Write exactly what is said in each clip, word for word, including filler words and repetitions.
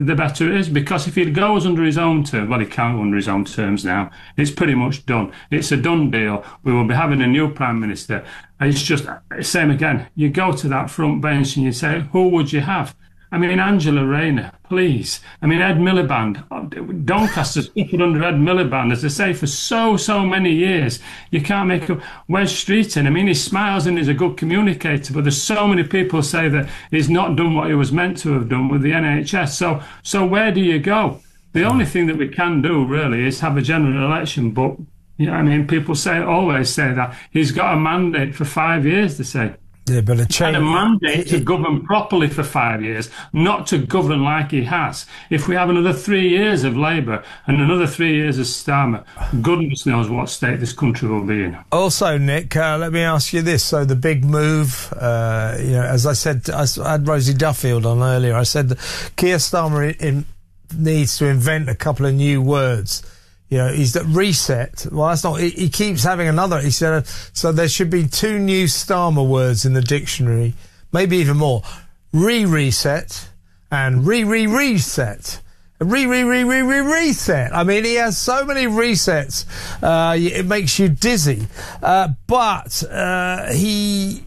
the better it is. Because if he goes under his own terms, well, he can't go under his own terms now. It's pretty much done. It's a done deal. We will be having a new Prime Minister. It's just, same again. You go to that front bench and you say, who would you have? I mean, Angela Rayner, please. I mean, Ed Miliband, Doncaster's put under Ed Miliband, as I say, for so, so many years. You can't make up. Where's Streeton? I mean, he smiles and he's a good communicator, but there's so many people say that he's not done what he was meant to have done with the N H S. So, so where do you go? The only thing that we can do, really, is have a general election. But, you know, I mean, people say always say that he's got a mandate for five years, they say. Yeah, but a change. And a mandate to govern properly for five years, not to govern like he has. If we have another three years of Labour and another three years of Starmer, goodness knows what state this country will be in. Also, Nick, uh, let me ask you this. So the big move, uh, you know, as I said, I had Rosie Duffield on earlier. I said that Keir Starmer in, in, needs to invent a couple of new words. You know, he's that reset. Well, that's not, he, he keeps having another. He said, uh, so there should be two new Starmer words in the dictionary, maybe even more. Re-reset and re-re-reset. Re-re-re-re-re-reset. I mean, he has so many resets, uh, it makes you dizzy. Uh, but, uh, he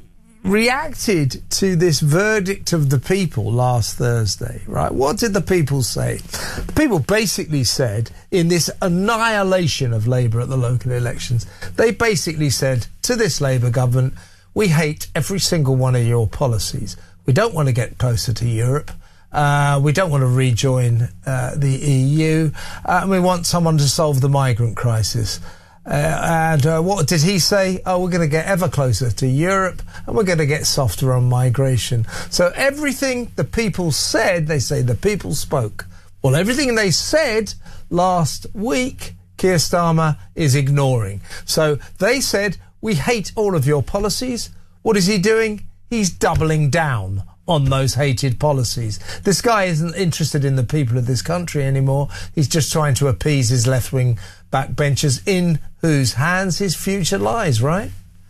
reacted to this verdict of the people last Thursday, right? What did the people say? The people basically said, in this annihilation of Labour at the local elections, they basically said to this Labour government, we hate every single one of your policies. We don't want to get closer to Europe. Uh, we don't want to rejoin uh, the E U. Uh, and we want someone to solve the migrant crisis. Uh, and uh, what did he say? Oh, we're going to get ever closer to Europe and we're going to get softer on migration. So everything the people said, they say the people spoke. Well, everything they said last week, Keir Starmer is ignoring. So they said, we hate all of your policies. What is he doing? He's doubling down on those hated policies. This guy isn't interested in the people of this country anymore. He's just trying to appease his left-wing backbenchers in whose hands his future lies, right?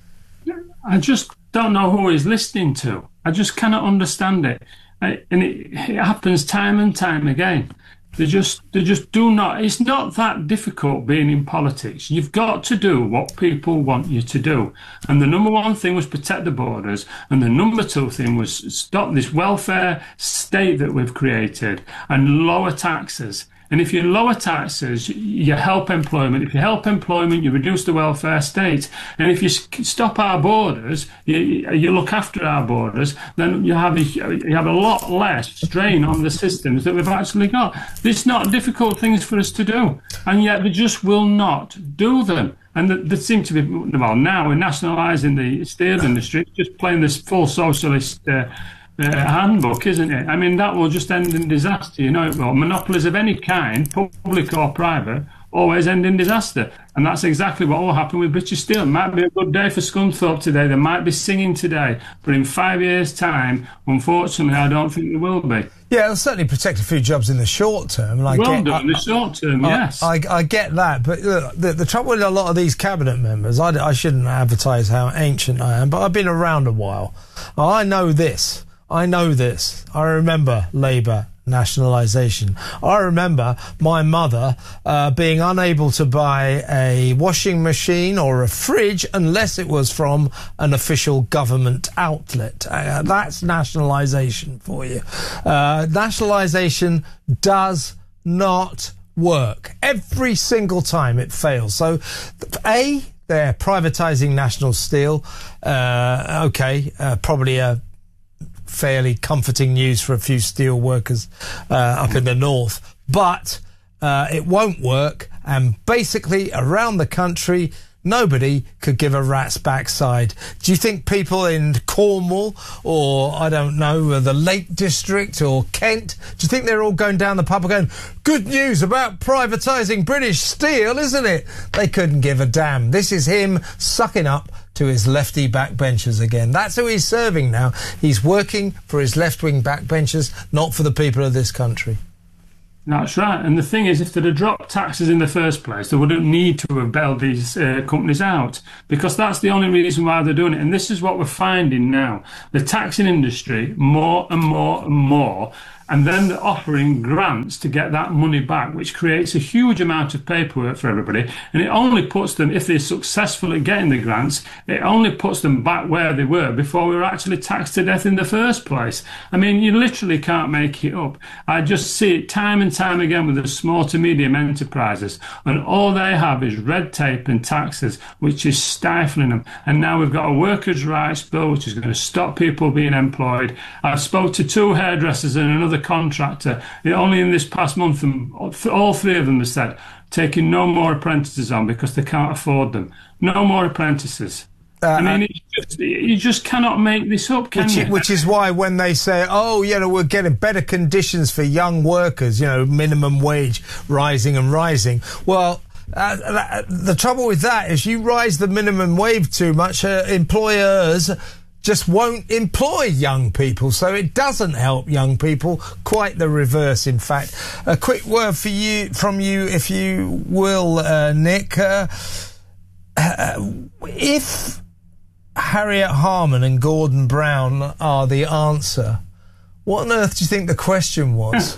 I just don't know who he's listening to. I just cannot understand it. I, and it, it happens time and time again. They just, they just do not. It's not that difficult being in politics. You've got to do what people want you to do. And the number one thing was protect the borders. And the number two thing was stop this welfare state that we've created and lower taxes. And if you lower taxes, you help employment. If you help employment, you reduce the welfare state. And if you stop our borders, you, you look after our borders, then you have, a, you have a lot less strain on the systems that we've actually got. It's not difficult things for us to do. And yet they just will not do them. And they seem to be, well, now we're nationalising the steel industry, just playing this full socialist uh, Uh, handbook, isn't it? I mean, that will just end in disaster. You know it will. Monopolies of any kind, public or private, always end in disaster. And that's exactly what will happen with British Steel. It might be a good day for Scunthorpe today. They might be singing today. But in five years' time, unfortunately, I don't think they will be. Yeah, it'll certainly protect a few jobs in the short term. Like well done, in the short term, I, yes. I, I get that. But look, the, the trouble with a lot of these cabinet members, I, I shouldn't advertise how ancient I am, but I've been around a while. I know this. I know this. I remember Labour nationalisation. I remember my mother uh, being unable to buy a washing machine or a fridge unless it was from an official government outlet. Uh, that's nationalisation for you. Uh, nationalisation does not work. Every single time it fails. So, A, they're privatising National Steel. Uh, OK, uh, probably a fairly comforting news for a few steel workers uh, up in the north, but uh, it won't work, and basically around the country nobody could give a rat's backside. Do you think people in Cornwall or, I don't know, the Lake District or Kent, do you think they're all going down the pub going, good news about privatising British Steel, isn't it? They couldn't give a damn. This is him sucking up to his lefty backbenchers again. That's who he's serving now. He's working for his left-wing backbenchers, not for the people of this country. That's right. And the thing is, if they'd have dropped taxes in the first place, they wouldn't need to have bailed these uh, companies out, because that's the only reason why they're doing it. And this is what we're finding now. The taxing industry, more and more and more, and then they're offering grants to get that money back, which creates a huge amount of paperwork for everybody. And it only puts them, if they're successful at getting the grants, it only puts them back where they were before we were actually taxed to death in the first place. I mean, you literally can't make it up. I just see it time and time again with the small to medium enterprises, and all they have is red tape and taxes, which is stifling them. And now we've got a workers' rights bill, which is going to stop people being employed. I've spoke to two hairdressers and another contractor. Only in this past month, all three of them have said taking no more apprentices on because they can't afford them. No more apprentices. Uh, I mean, it's just, you just cannot make this up, can which, you? Which is why when they say, oh, you know, we're getting better conditions for young workers, you know, minimum wage rising and rising. Well, uh, the trouble with that is you rise the minimum wage too much, uh, employers just won't employ young people, so it doesn't help young people. Quite the reverse, in fact. A quick word for you, from you, if you will, uh, Nick. Uh, uh, if Harriet Harman and Gordon Brown are the answer, what on earth do you think the question was?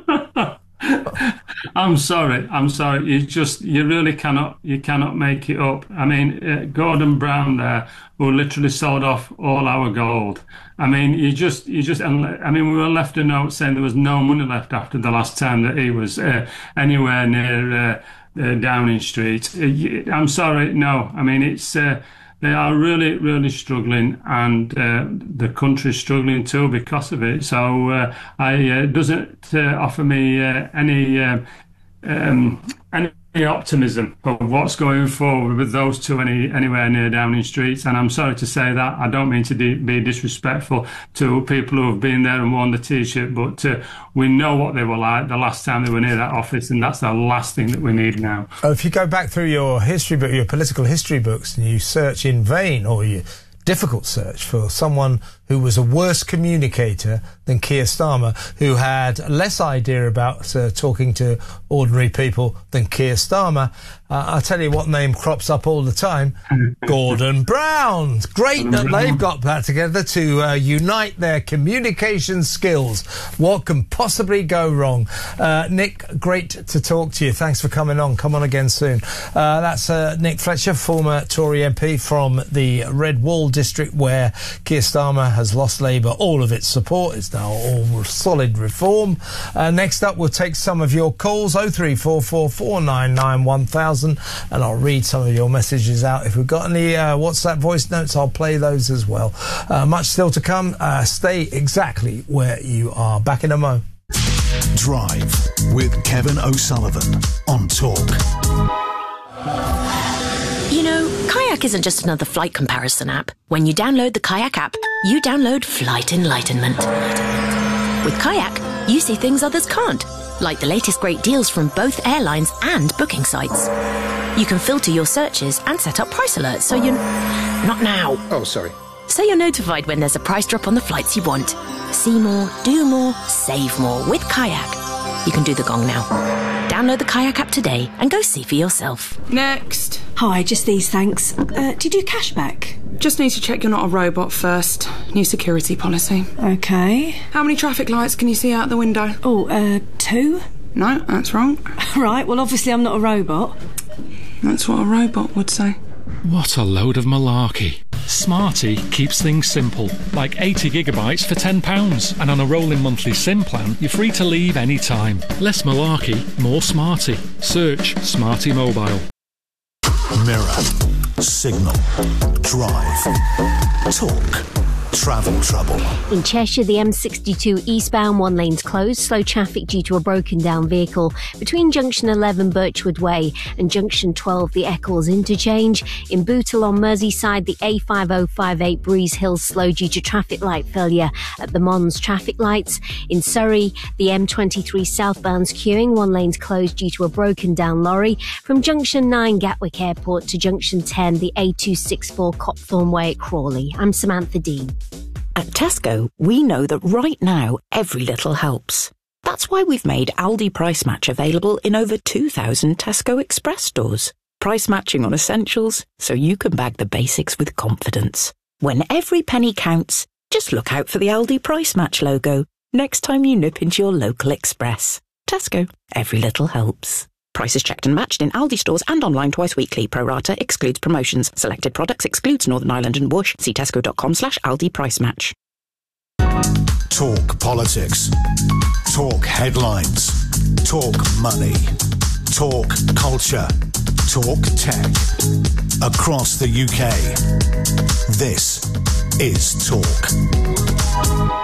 I'm sorry, I'm sorry. You just, you really cannot, you cannot make it up. I mean, uh, Gordon Brown there, who literally sold off all our gold. I mean, you just, you just, I mean, we were left a note saying there was no money left after the last time that he was uh, anywhere near uh, uh, Downing Street. Uh, I'm sorry, no. I mean, it's, uh, they are really, really struggling, and uh, the country's struggling too because of it. So uh, I, uh, it doesn't uh, offer me uh, any uh, um, any optimism of what's going forward with those two any, anywhere near Downing Street. And I'm sorry to say that. I don't mean to de- be disrespectful to people who have been there and worn the T-shirt, but uh, we know what they were like the last time they were near that office, and that's the last thing that we need now. Oh, if you go back through your history book, your political history books, and you search in vain, or you difficult search for someone who was a worse communicator than Keir Starmer, who had less idea about uh, talking to ordinary people than Keir Starmer. Uh, I'll tell you what name crops up all the time. Gordon Brown. Great that they've got that together to uh, unite their communication skills. What can possibly go wrong? Uh, Nick, great to talk to you. Thanks for coming on. Come on again soon. Uh, that's uh, Nick Fletcher, former Tory M P from the Red Wall district, where Keir Starmer has lost Labour all of its support. It's now all solid reform. Uh, next up, we'll take some of your calls, oh three four four, four nine nine, one thousand, and I'll read some of your messages out. If we've got any uh, WhatsApp voice notes, I'll play those as well. Uh, much still to come. Uh, stay exactly where you are. Back in a mo. Drive with Kevin O'Sullivan on Talk. You know, Kayak isn't just another flight comparison app. When you download the Kayak app, you download Flight Enlightenment. With Kayak, you see things others can't, like the latest great deals from both airlines and booking sites. You can filter your searches and set up price alerts so you're... Not now. Oh, sorry. So you're notified when there's a price drop on the flights you want. See more, do more, save more with Kayak. You can do the gong now. Download the Kayak app today and go see for yourself. Next. Hi, just these, thanks. Uh, do you do cashback? Just need to check you're not a robot first. New security policy. Okay. How many traffic lights can you see out the window? Oh, uh, two? No, that's wrong. Right, well, obviously I'm not a robot. That's what a robot would say. What a load of malarkey. Smarty keeps things simple, like eighty gigabytes for ten pounds, and on a rolling monthly SIM plan, you're free to leave any time. Less malarkey, more Smarty. Search Smarty Mobile. Mirror, Signal, Drive, Talk, Travel Trouble. In Cheshire, the M sixty-two eastbound, one lane's closed. Slow traffic due to a broken down vehicle between junction eleven Birchwood Way and junction twelve the Eccles interchange. In Bootle on Merseyside, the A five oh five eight Breeze Hill slow due to traffic light failure at the Mons traffic lights. In Surrey, the M twenty-three southbound's queuing, one lane's closed due to a broken down lorry. From junction nine Gatwick Airport to junction ten the A two sixty-four Copthorne Way at Crawley. I'm Samantha Dean. At Tesco, we know that right now, every little helps. That's why we've made Aldi Price Match available in over two thousand Tesco Express stores. Price matching on essentials, so you can bag the basics with confidence. When every penny counts, just look out for the Aldi Price Match logo. next time you nip into your local Express. Tesco. Every little helps. Prices checked and matched in Aldi stores and online twice weekly. Pro rata excludes promotions. Selected products excludes Northern Ireland and Whoosh. See tesco.com slash Aldi price match. Talk politics. Talk headlines. Talk money. Talk culture. Talk tech. Across the U K. This is Talk.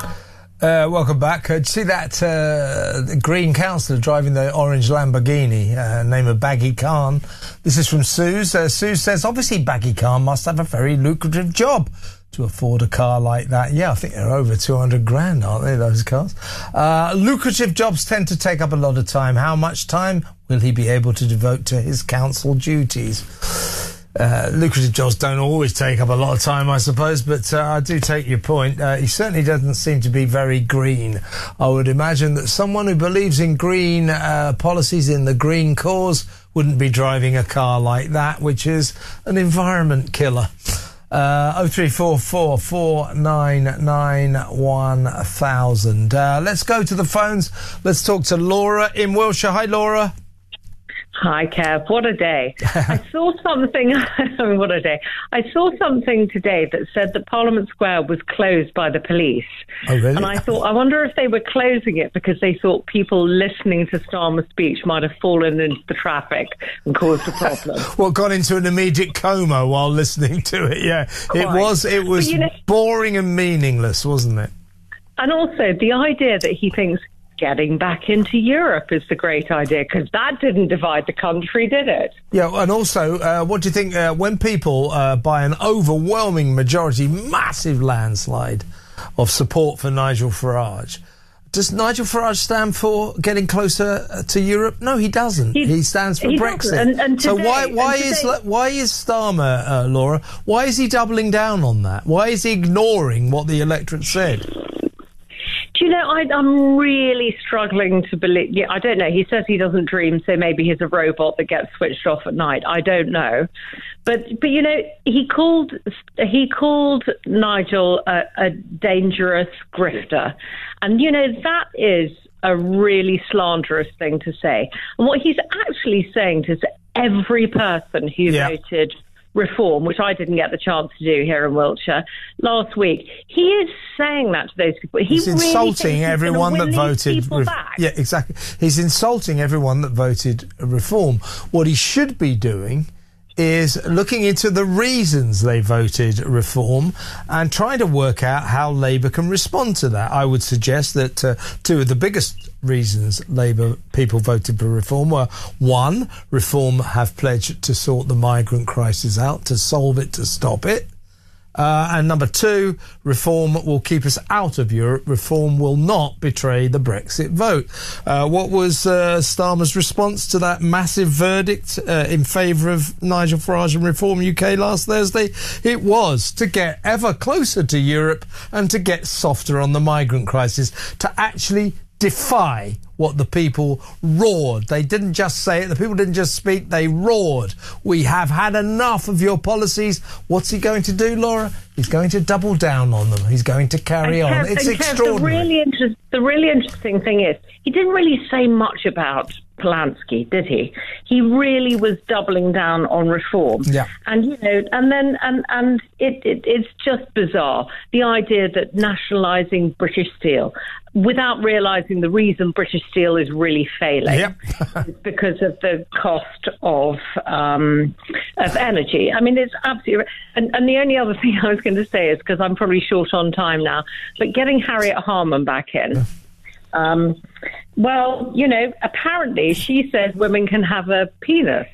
Uh, welcome back. Uh, did you see that uh, the Green councillor driving the orange Lamborghini, uh, name of Baggy Khan? This is from Suze. Uh, Suze says, obviously Baggy Khan must have a very lucrative job to afford a car like that. Yeah, I think they're over two hundred grand, aren't they, those cars? Uh, lucrative jobs tend to take up a lot of time. How much time will he be able to devote to his council duties? Uh, lucrative jobs don't always take up a lot of time, I suppose, but uh, I do take your point. Uh, he certainly doesn't seem to be very green. I would imagine that someone who believes in green uh, policies, in the green cause, wouldn't be driving a car like that, which is an environment killer. Uh, oh three four four, four nine nine, one thousand. Uh, let's go to the phones. Let's talk to Laura in Wiltshire. Hi, Laura. Hi, Kev. What a day. I saw something, what a day. I saw something today that said that Parliament Square was closed by the police. Oh, really? And I thought, I wonder if they were closing it because they thought people listening to Starmer's speech might have fallen into the traffic and caused a problem. Well, got into an immediate coma while listening to it, yeah. Quite. It was, it was you know, boring and meaningless, wasn't it? And also the idea that he thinks getting back into Europe is the great idea, because that didn't divide the country, did it? Yeah, and also, uh, what do you think, uh, when people, uh, by an overwhelming majority, massive landslide of support for Nigel Farage, does Nigel Farage stand for getting closer to Europe? No, he doesn't. He, he stands for Brexit. And, and today, so why why today, is why is Starmer, uh, Laura, why is he doubling down on that? Why is he ignoring what the electorate said? Do you know, I, I'm really struggling to believe... Yeah, I don't know. He says he doesn't dream, so maybe he's a robot that gets switched off at night. I don't know. But, but you know, he called he called Nigel a, a dangerous grifter. And, you know, that is a really slanderous thing to say. And what he's actually saying to every person who yeah. voted Reform, which I didn't get the chance to do here in Wiltshire last week, he is saying that to those people. He he's really insulting he's everyone that voted. Re- yeah, exactly. He's insulting everyone that voted Reform. What he should be doing is looking into the reasons they voted Reform and trying to work out how Labour can respond to that. I would suggest that uh, two of the biggest reasons Labour people voted for Reform were, one, Reform have pledged to sort the migrant crisis out, to solve it, to stop it. Uh, and number two, Reform will keep us out of Europe. Reform will not betray the Brexit vote. Uh, what was uh, Starmer's response to that massive verdict uh, in favour of Nigel Farage and Reform U K last Thursday? It was to get ever closer to Europe and to get softer on the migrant crisis, to actually defy what the people roared. They didn't just say it, the people didn't just speak, they roared. We have had enough of your policies. What's he going to do, Laura? He's going to double down on them. He's going to carry and on. Kev, it's and extraordinary. Kev, the, really inter- the really interesting thing is, he didn't really say much about Polanski, did he? He really was doubling down on Reform. Yeah. And, you know, and then, and, and it, it it's just bizarre. The idea that nationalising British Steel, without realising the reason British Steel is really failing, yep. is because of the cost of um, of energy. I mean, it's absolutely... And, and the only other thing I was going to say is, because I'm probably short on time now, but getting Harriet Harman back in... Um, well, you know, apparently she says women can have a penis.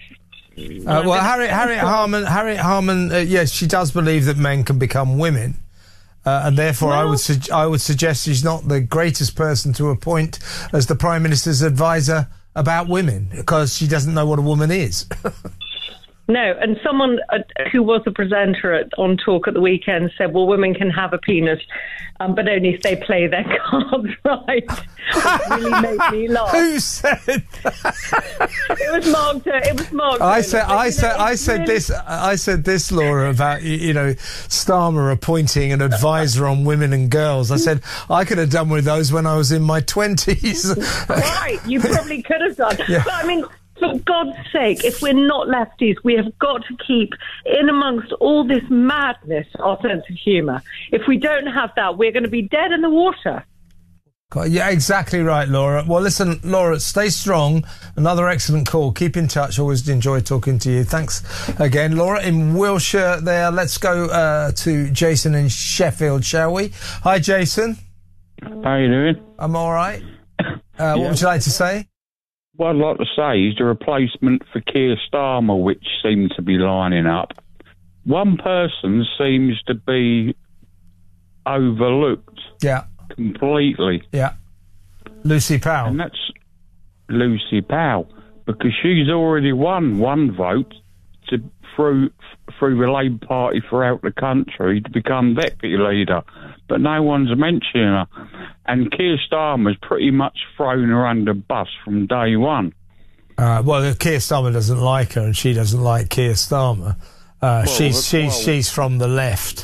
Uh, well, Harriet, Harriet Harman, Harriet Harman, uh, yes, she does believe that men can become women, uh, and therefore, well, I would su- I would suggest she's not the greatest person to appoint as the Prime Minister's advisor about women, because she doesn't know what a woman is. No, and someone uh, who was a presenter at, on Talk at the weekend said, well, women can have a penis, um, but only if they play their cards right. It really made me laugh. Who said that? It was Mark. It was Mark. I said, but, I know, said, I said really... this. I said this, Laura, about you, you know, Starmer appointing an advisor on women and girls. I said I could have done with those when I was in my twenties. Right, you probably could have done. Yeah. But I mean, for God's sake, if we're not lefties, we have got to keep in amongst all this madness our sense of humour. If we don't have that, we're going to be dead in the water. Yeah, exactly right, Laura. Well, listen, Laura, stay strong. Another excellent call. Keep in touch. Always enjoy talking to you. Thanks again. Laura in Wiltshire there. Let's go uh, to Jason in Sheffield, shall we? Hi, Jason. How you doing? I'm all right. Uh, Yeah. What would you like to say? What I'd like to say is the replacement for Keir Starmer, which seems to be lining up. One person seems to be overlooked. Yeah. Completely. Yeah. Lucy Powell. And that's Lucy Powell, because she's already won one vote to through through the Labour Party throughout the country to become deputy leader, but no one's mentioning her. And Keir Starmer's pretty much thrown her under bus from day one. Uh, well, Keir Starmer doesn't like her, and she doesn't like Keir Starmer. Uh, Well, she's she's well- she's from the left.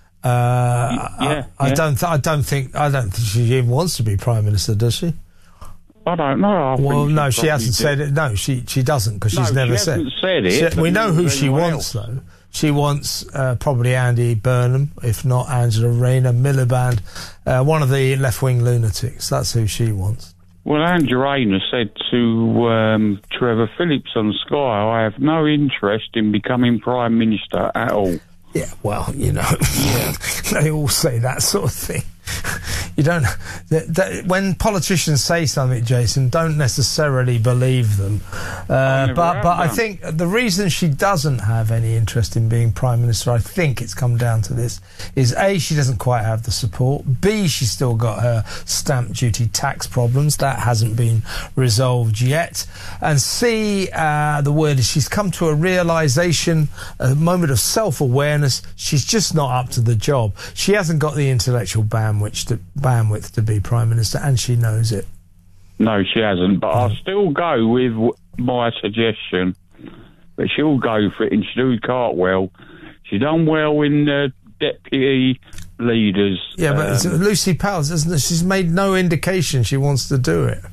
Uh, yeah, I, I yeah. don't. Th- I don't think. I don't think she even wants to be prime minister, does she? I don't know. I Well, think no, she probably hasn't did. said it. No, she she doesn't, because she's No, never she said. hasn't said it, She- but we know who neither she anyone wants, else. though. She wants uh, probably Andy Burnham, if not Angela Rayner, Miliband, uh, one of the left-wing lunatics. That's who she wants. Well, Andrew Rayner said to um, Trevor Phillips on Sky, I have no interest in becoming Prime Minister at all. Yeah, well, you know, they all say that sort of thing. You don't. Th- th- when politicians say something, Jason, don't necessarily believe them. Uh, never but have but I done. think the reason she doesn't have any interest in being prime minister, I think it's come down to this: is A, she doesn't quite have the support. B, she's still got her stamp duty tax problems that hasn't been resolved yet. And C, uh, the word is she's come to a realisation, a moment of self-awareness. She's just not up to the job. She hasn't got the intellectual bandwidth to, bandwidth to be prime minister, and she knows it. No, she hasn't, but I'll still go with w- my suggestion. But she'll go for it, and she'll do Cartwell. She done well in uh, deputy leaders. Yeah, but um, it's Lucy Powell, isn't it? She's made no indication she wants to do it.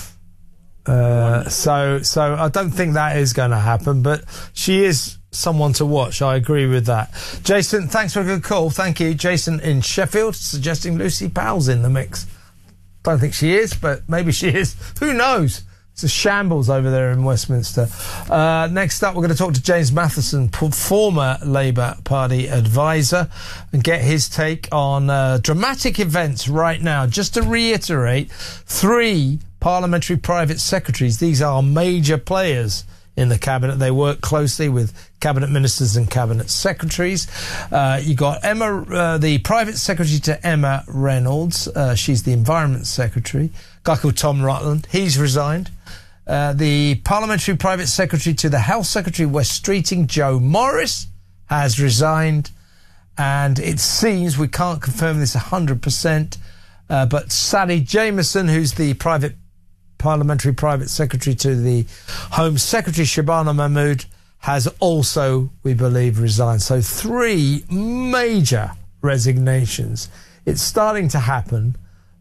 Uh, so, so I don't think that is going to happen, but she is someone to watch. I agree with that. Jason, thanks for a good call. Thank you. Jason in Sheffield suggesting Lucy Powell's in the mix. Don't think she is, but maybe she is. Who knows? It's a shambles over there in Westminster. Uh, next up, we're going to talk to James Matheson, p- former Labour Party advisor, and get his take on uh, dramatic events right now. Just to reiterate, three parliamentary private secretaries. These are major players in the cabinet. They work closely with cabinet ministers and cabinet secretaries. Uh, you got Emma, uh, the private secretary to Emma Reynolds. Uh, she's the environment secretary. A guy called Tom Rutland. He's resigned. Uh, the parliamentary private secretary to the health secretary, West Streeting, Joe Morris, has resigned. And it seems, we can't confirm this one hundred percent, uh, but Sally Jameson, who's the private parliamentary private secretary to the Home Secretary, Shabana Mahmood, has also, we believe, resigned. So three major resignations. It's starting to happen.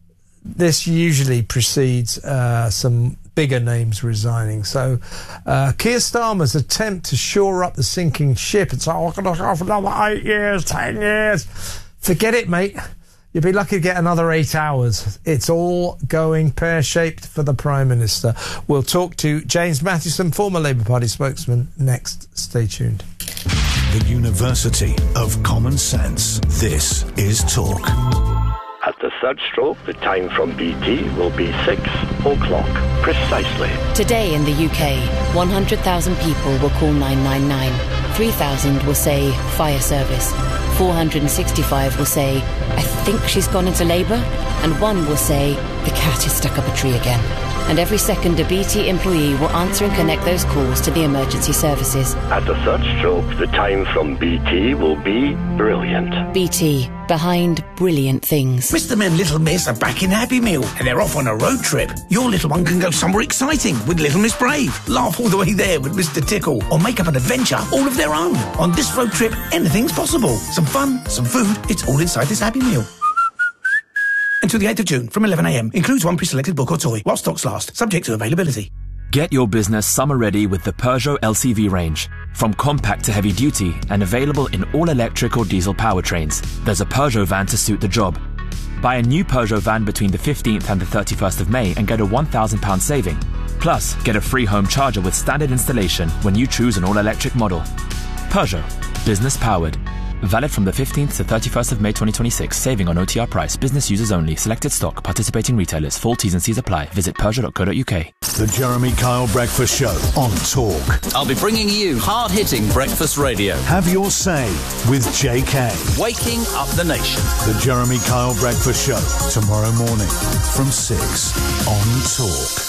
This usually precedes uh, some bigger names resigning. So uh, Keir Starmer's attempt to shore up the sinking ship and say, oh, I can look for another eight years, ten years. Forget it, mate. You'd be lucky to get another eight hours. It's all going pear-shaped for the Prime Minister. We'll talk to James Matheson, former Labour Party spokesman, next. Stay tuned. The University of Common Sense. This is Talk. At the third stroke, the time from B T will be six o'clock precisely. Today in the U K, one hundred thousand people will call nine nine nine. three thousand will say fire service. four hundred sixty-five will say, I think she's gone into labour. And one will say, the cat is stuck up a tree again. and every second a B T employee will answer and connect those calls to the emergency services. At a third stroke, the time from B T will be brilliant. B T, behind brilliant things. Mister and Little Miss are back in Happy Meal, and they're off on a road trip. Your little one can go somewhere exciting with Little Miss Brave, laugh all the way there with Mister Tickle, or make up an adventure all of their own. On this road trip, anything's possible. Some fun, some food, it's all inside this Happy Meal. Until the eighth of June from eleven a m. Includes one pre-selected book or toy while stocks last, subject to availability. Get your business summer ready with the Peugeot L C V range. From compact to heavy duty and available in all electric or diesel powertrains, there's a Peugeot van to suit the job. Buy a new Peugeot van between the fifteenth and the thirty-first of May and get a one thousand pounds saving. Plus, get a free home charger with standard installation when you choose an all-electric model. Peugeot. Business powered. Valid from the fifteenth to thirty-first of May twenty twenty-six. Saving on O T R price. Business users only. Selected stock. Participating retailers. Full T's and C's apply. Visit Peugeot dot co dot U K. The Jeremy Kyle Breakfast Show on Talk. I'll be bringing you hard-hitting breakfast radio. Have your say with J K. Waking up the nation. The Jeremy Kyle Breakfast Show. Tomorrow morning from six on Talk.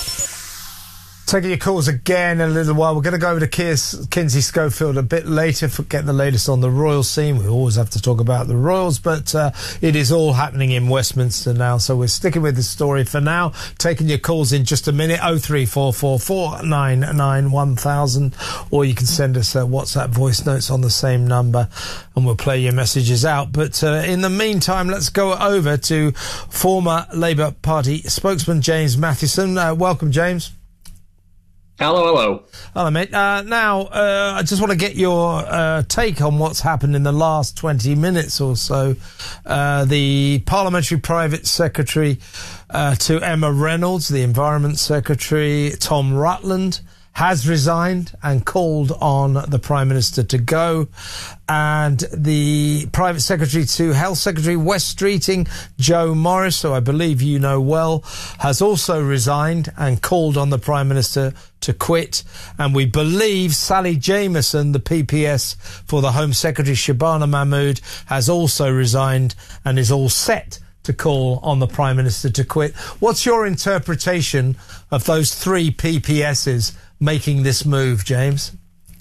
Taking your calls again in a little while. We're going to go over to Kiers, Kinsey Schofield a bit later for getting the latest on the royal scene. We always have to talk about the royals, but uh, it is all happening in Westminster now, so we're sticking with the story for now. Taking your calls in just a minute, oh three four four, four nine nine, one thousand, or you can send us uh, WhatsApp voice notes on the same number and we'll play your messages out. But uh, in the meantime, let's go over to former Labour Party spokesman James Mathieson. Uh, welcome, James. Hello, hello. Hello, mate. Uh, now, uh, I just want to get your uh, take on what's happened in the last twenty minutes or so. Uh, the Parliamentary Private Secretary uh, to Emma Reynolds, the Environment Secretary, Tom Rutland, has resigned and called on the Prime Minister to go. And the Private Secretary to Health Secretary West Streeting, Joe Morris, who I believe you know well, has also resigned and called on the Prime Minister to quit. And we believe Sally Jameson, the P P S for the Home Secretary, Shabana Mahmood, has also resigned and is all set to call on the Prime Minister to quit. What's your interpretation of those three P P S's making this move, James?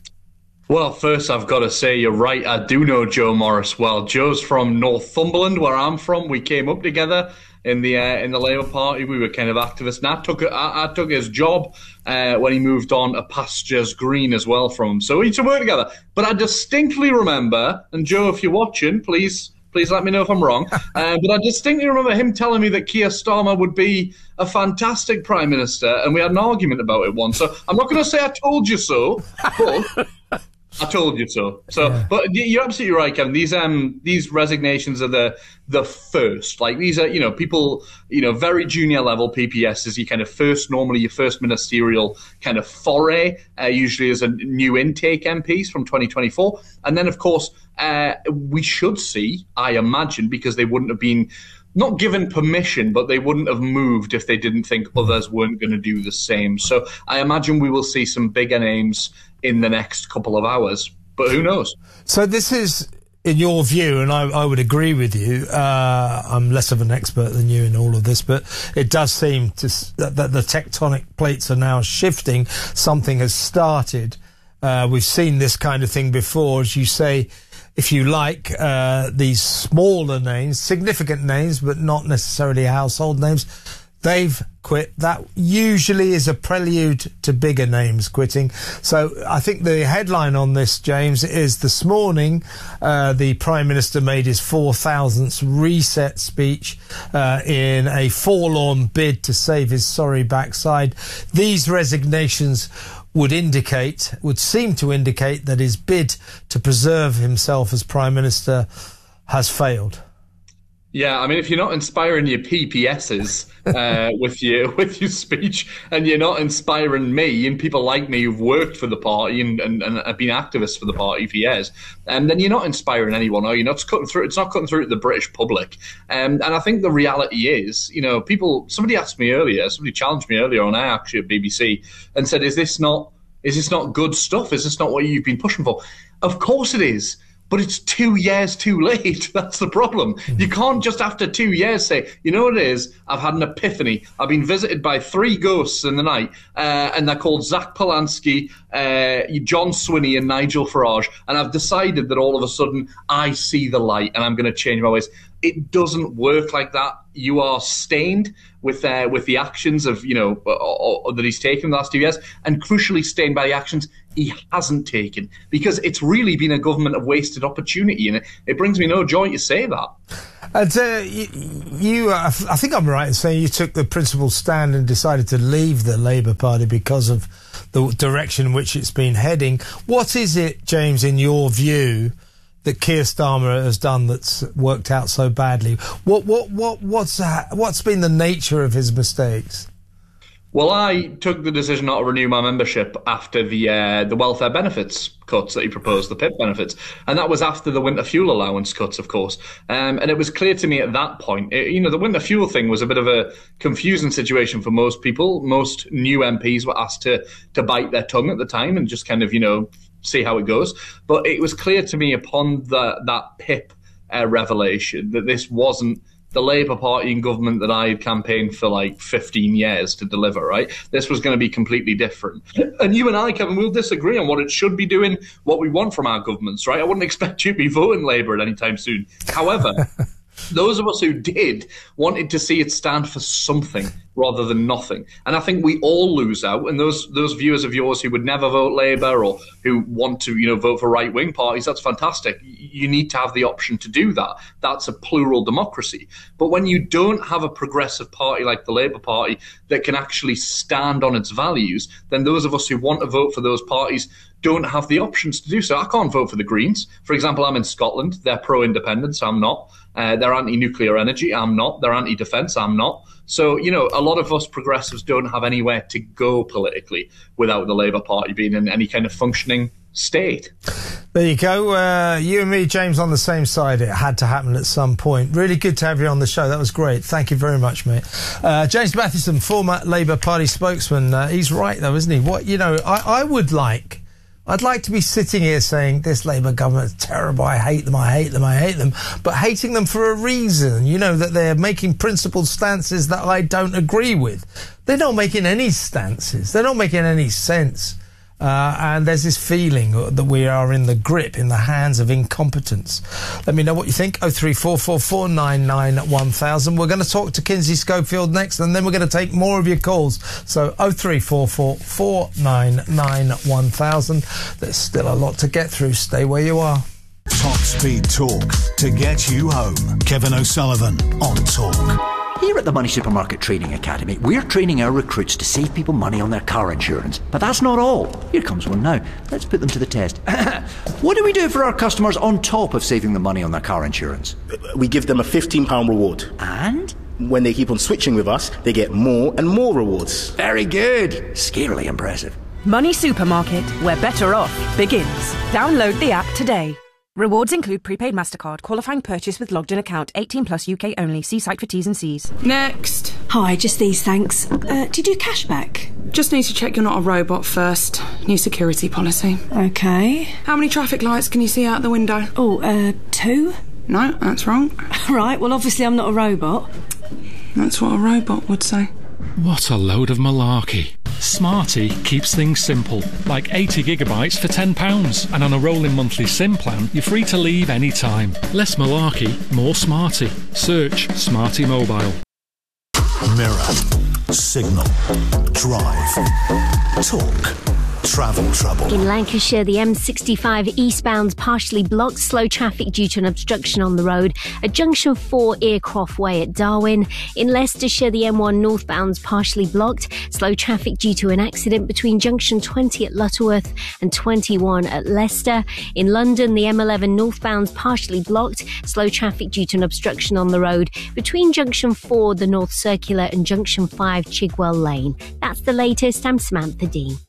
Well, first I've got to say you're right. I do know Joe Morris well. Joe's from Northumberland, where I'm from. We came up together in the uh, in the Labour Party. We were kind of activists, and I took I, I took his job uh, when he moved on to Pastures Green as well from him. So we used to work together. But I distinctly remember, and Joe, if you're watching, please. Please let me know if I'm wrong. Uh, but I distinctly remember him telling me that Keir Starmer would be a fantastic Prime Minister, and we had an argument about it once. So I'm not going to say I told you so, but I told you so. So, yeah. But you're absolutely right, Kevin. These um these resignations are the the first. Like these are, you know, people, you know, very junior level P P S is your kind of first, normally your first ministerial kind of foray, uh, usually as a new intake M Ps from twenty twenty-four. And then, of course, uh, we should see, I imagine, because they wouldn't have been not given permission, but they wouldn't have moved if they didn't think others weren't going to do the same. So I imagine we will see some bigger names in the next couple of hours, but who knows? So this is, in your view, and I, I would agree with you, uh, I'm less of an expert than you in all of this, but it does seem to, that, that the tectonic plates are now shifting. Something has started. Uh, we've seen this kind of thing before, as you say, if you like, uh, these smaller names, significant names, but not necessarily household names, they've quit. That usually is a prelude to bigger names quitting. So I think the headline on this, James, is this morning uh, the Prime Minister made his four thousandth reset speech uh, in a forlorn bid to save his sorry backside. These resignations would indicate, would seem to indicate that his bid to preserve himself as Prime Minister has failed. Yeah, I mean, if you're not inspiring your P P S's uh, with your with your speech, and you're not inspiring me and people like me who've worked for the party and, and, and have been activists for the party for years, and then you're not inspiring anyone, or you're not cutting through. It's not cutting through to the British public. Um, and I think the reality is, you know, people. Somebody asked me earlier. Somebody challenged me earlier on air, actually, at B B C, and said, "Is this not? Is this not good stuff? Is this not what you've been pushing for?" Of course it is. But it's two years too late. That's the problem. Mm-hmm. You can't just after two years say, you know what it is? I've had an epiphany. I've been visited by three ghosts in the night, uh, and they're called Zach Polanski, uh, John Swinney, and Nigel Farage. And I've decided that all of a sudden I see the light and I'm going to change my ways. It doesn't work like that. You are stained with uh, with the actions of, you know, or, or, that he's taken the last two years, and crucially stained by the actions he hasn't taken, because it's really been a government of wasted opportunity, and it, it brings me no joy to say that. And uh, you, you uh, I think I'm right in saying you took the principled stand and decided to leave the Labour Party because of the direction in which it's been heading. What is it, James, in your view, that Keir Starmer has done that's worked out so badly? What what what what's uh, what's been the nature of his mistakes? Well, I took the decision not to renew my membership after the uh, the welfare benefits cuts that he proposed, the P I P benefits, and that was after the winter fuel allowance cuts, of course. Um, and it was clear to me at that point, it, you know, the winter fuel thing was a bit of a confusing situation for most people. Most new M Ps were asked to to bite their tongue at the time and just kind of, you know, see how it goes. But it was clear to me upon the, that P I P uh, revelation that this wasn't the Labour Party in government that I had campaigned for like fifteen years to deliver, right? This was going to be completely different. And you and I, Kevin, we'll disagree on what it should be doing, what we want from our governments, right? I wouldn't expect you to be voting Labour at any time soon. However, those of us who did wanted to see it stand for something rather than nothing. And I think we all lose out. And those those viewers of yours who would never vote Labour or who want to, you know, vote for right-wing parties, that's fantastic. You need to have the option to do that. That's a plural democracy. But when you don't have a progressive party like the Labour Party that can actually stand on its values, then those of us who want to vote for those parties don't have the options to do so. I can't vote for the Greens. For example, I'm in Scotland. They're pro-independence. I'm not. Uh, they're anti-nuclear energy. I'm not. They're anti-defence. I'm not. So, you know, a lot of us progressives don't have anywhere to go politically without the Labour Party being in any kind of functioning state. There you go. Uh, you and me, James, on the same side. It had to happen at some point. Really good to have you on the show. That was great. Thank you very much, mate. Uh, James Mathieson, former Labour Party spokesman. Uh, he's right, though, isn't he? What, you know, I, I would like... I'd like to be sitting here saying, this Labour government is terrible, I hate them, I hate them, I hate them, but hating them for a reason, you know, that they're making principled stances that I don't agree with. They're not making any stances. They're not making any sense. Uh, and there's this feeling that we are in the grip, in the hands of incompetence. Let me know what you think. oh three four four, four nine nine, one thousand. We're going to talk to Kinsey Schofield next, and then we're going to take more of your calls. So oh three four four, four nine nine, one thousand. There's still a lot to get through. Stay where you are. Top speed talk to get you home. Kevin O'Sullivan on Talk. Here at the Money Supermarket Training Academy, we're training our recruits to save people money on their car insurance. But that's not all. Here comes one now. Let's put them to the test. What do we do for our customers on top of saving them money on their car insurance? We give them a fifteen pounds reward. And? When they keep on switching with us, they get more and more rewards. Very good. Scarily impressive. Money Supermarket, where better off begins. Download the app today. Rewards include prepaid MasterCard, qualifying purchase with logged in account, eighteen plus U K only. See site for T's and C's. Next. Hi, just these, thanks. Uh, do you do cashback? Just need to check you're not a robot first. New security policy. Okay. How many traffic lights can you see out the window? Oh, uh, two? No, that's wrong. Right, well, obviously I'm not a robot. That's what a robot would say. What a load of malarkey. Smarty keeps things simple, like eighty gigabytes for ten pounds, and on a rolling monthly SIM plan, you're free to leave any time. Less malarkey, more Smarty. Search Smarty Mobile. Mirror, Signal, Drive, Talk, Travel Trouble. In Lancashire, the M sixty-five eastbound's partially blocked. Slow traffic due to an obstruction on the road at junction four Earcroft Way at Darwin. In Leicestershire, the M one northbound's partially blocked. Slow traffic due to an accident between junction twenty at Lutterworth and twenty-one at Leicester. In London, the M eleven northbound's partially blocked. Slow traffic due to an obstruction on the road between junction four, the North Circular, and junction five, Chigwell Lane. That's the latest. I'm Samantha Dean.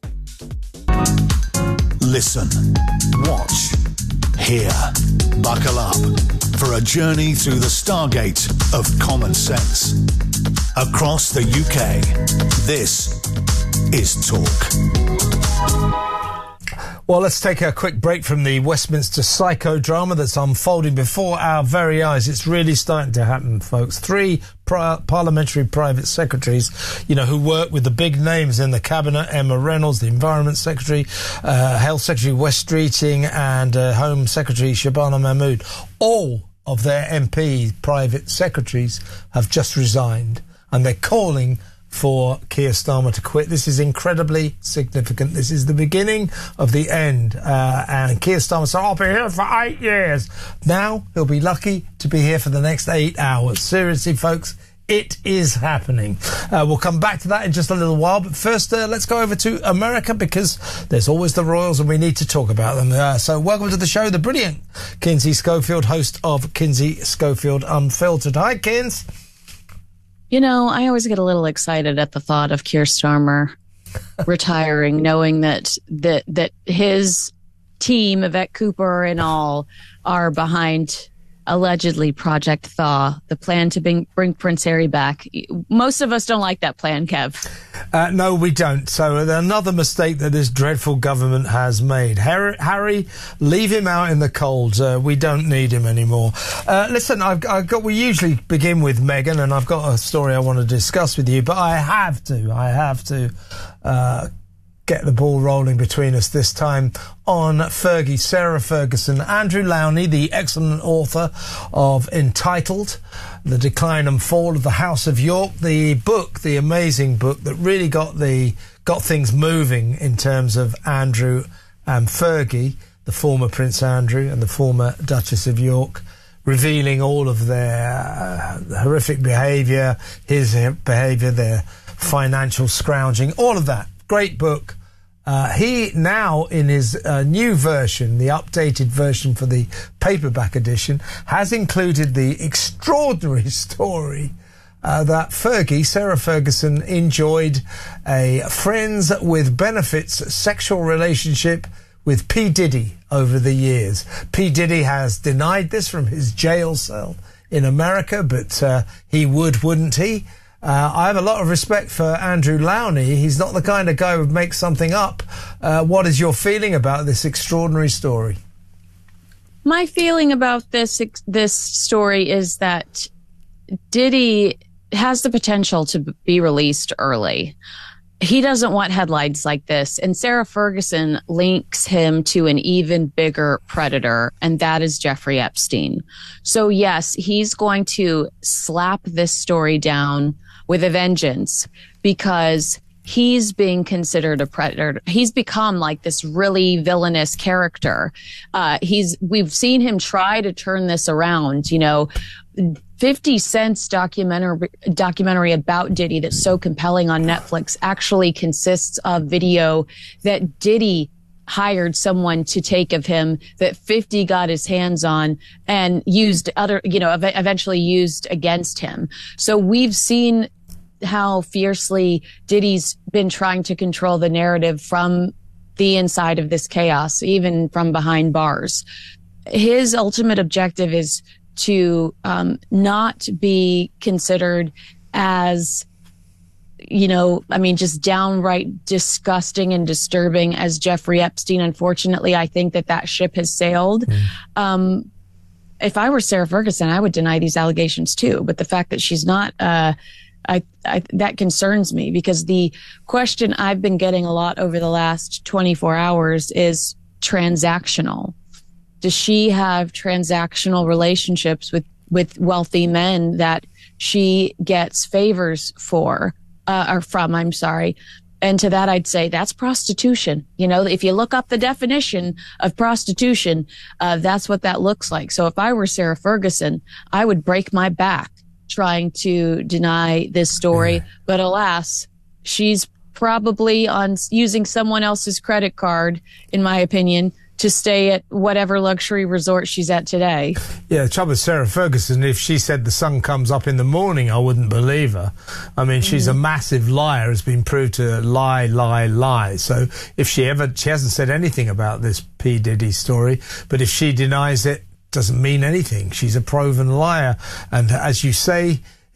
Listen, watch, hear, buckle up for a journey through the stargate of common sense. Across the U K, this is Talk. Well, let's take a quick break from the Westminster psychodrama that's unfolding before our very eyes. It's really starting to happen, folks. Three pri- parliamentary private secretaries, you know, who work with the big names in the cabinet: Emma Reynolds, the Environment Secretary, uh, Health Secretary Wes Streeting, and uh, Home Secretary Shabana Mahmood. All of their M P private secretaries have just resigned, and they're calling for Keir Starmer to quit. This is incredibly significant. This is the beginning of the end. Uh, and Keir Starmer said, I'll be here for eight years. Now he'll be lucky to be here for the next eight hours. Seriously, folks, it is happening. Uh, we'll come back to that in just a little while. But first, uh, let's go over to America, because there's always the royals and we need to talk about them. Uh, so welcome to the show, the brilliant Kinsey Schofield, host of Kinsey Schofield Unfiltered. Hi, Kins. You know, I always get a little excited at the thought of Keir Starmer retiring, knowing that, that that his team, Yvette Cooper and all, are behind allegedly Project Thaw, the plan to bring, bring Prince Harry back. Most of us don't like that plan, Kev. Uh, no, we don't. So another mistake that this dreadful government has made. Harry, Harry leave him out in the cold. Uh, we don't need him anymore. Uh, listen, I've, I've got. We usually begin with Meghan, and I've got a story I want to discuss with you, but I have to. I have to. Uh, get the ball rolling between us this time on Fergie, Sarah Ferguson. Andrew Lowney, the excellent author of Entitled, The Decline and Fall of the House of York, the book, the amazing book that really got the got things moving in terms of Andrew and Fergie, the former Prince Andrew and the former Duchess of York, revealing all of their uh, horrific behaviour, his behaviour, their financial scrounging, all of that. Great book. Uh, he now, in his uh, new version, the updated version for the paperback edition, has included the extraordinary story uh, that Fergie, Sarah Ferguson, enjoyed a friends with benefits sexual relationship with P. Diddy over the years. P. Diddy has denied this from his jail cell in America, but uh, he would, wouldn't he? Uh, I have a lot of respect for Andrew Lowney. He's not the kind of guy who would make something up. Uh, what is your feeling about this extraordinary story? My feeling about this this story is that Diddy has the potential to be released early. He doesn't want headlines like this. And Sarah Ferguson links him to an even bigger predator, and that is Jeffrey Epstein. So, yes, he's going to slap this story down with a vengeance, because he's being considered a predator. He's become like this really villainous character. Uh, he's, we've seen him try to turn this around. You know, fifty Cent's documentary, documentary about Diddy that's so compelling on Netflix actually consists of video that Diddy hired someone to take of him, that fifty got his hands on and used other, you know, ev- eventually used against him. So we've seen how fiercely Diddy's been trying to control the narrative from the inside of this chaos, even from behind bars. His ultimate objective is to um, not be considered as, you know, I mean, just downright disgusting and disturbing as Jeffrey Epstein. Unfortunately, I think that that ship has sailed. Mm. Um, if I were Sarah Ferguson, I would deny these allegations too. But the fact that she's not, uh, I, I, that concerns me, because the question I've been getting a lot over the last twenty-four hours is transactional. Does she have transactional relationships with, with wealthy men that she gets favors for, uh, or from, I'm sorry. And to that, I'd say that's prostitution. You know, if you look up the definition of prostitution, uh, that's what that looks like. So if I were Sarah Ferguson, I would break my back trying to deny this story. Yeah. But alas, she's probably on using someone else's credit card, in my opinion, to stay at whatever luxury resort she's at today. Yeah, the trouble with Sarah Ferguson, if she said the sun comes up in the morning, I wouldn't believe her. I mean, she's mm. a massive liar, has been proved to lie, lie, lie. So if she ever, she hasn't said anything about this P. Diddy story, but if she denies it, doesn't mean anything. She's a proven liar. And as you say,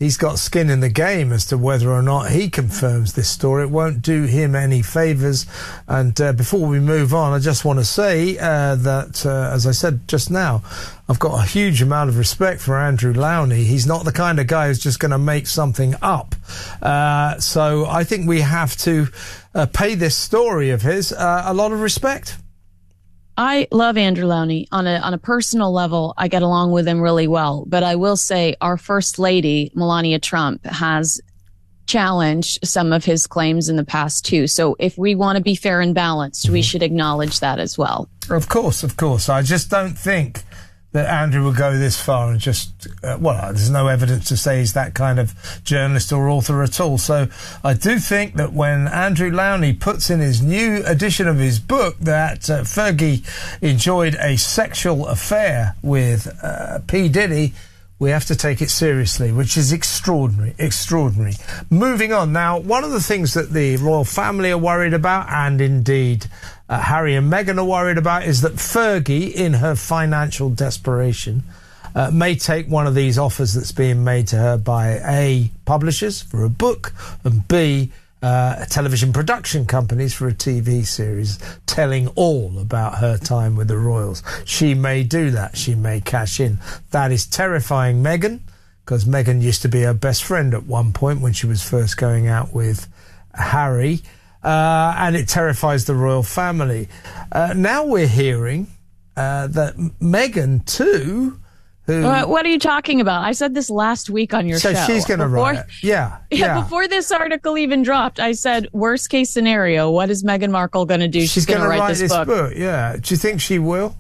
he's got skin in the game as to whether or not he confirms this story. It won't do him any favours. And uh, before we move on, I just want to say uh, that, uh, as I said just now, I've got a huge amount of respect for Andrew Lowney. He's not the kind of guy who's just going to make something up. Uh, so I think we have to uh, pay this story of his uh, a lot of respect. I love Andrew Lowney. On a on a personal level, I get along with him really well. But I will say our First Lady, Melania Trump, has challenged some of his claims in the past, too. So if we want to be fair and balanced, mm-hmm. we should acknowledge that as well. Of course, of course. I just don't think that Andrew would go this far and just, uh, well, there's no evidence to say he's that kind of journalist or author at all. So I do think that when Andrew Lowney puts in his new edition of his book that uh, Fergie enjoyed a sexual affair with uh, P. Diddy, we have to take it seriously, which is extraordinary, extraordinary. Moving on. Now, one of the things that the royal family are worried about, and indeed uh, Harry and Meghan are worried about, is that Fergie, in her financial desperation, uh, may take one of these offers that's being made to her by A, publishers for a book, and B, Uh, television production companies for a T V series telling all about her time with the royals. She may do that. She may cash in. That is terrifying Meghan, because Meghan used to be her best friend at one point when she was first going out with Harry, uh, and it terrifies the royal family. Uh, now we're hearing uh, that Meghan too. Who, what, what are you talking about? I said this last week on your so show. So she's going to write it. Yeah, yeah. Yeah. Before this article even dropped, I said, worst case scenario, what is Meghan Markle going to do? She's, she's going to write, write this, this book. book. Yeah. Do you think she will?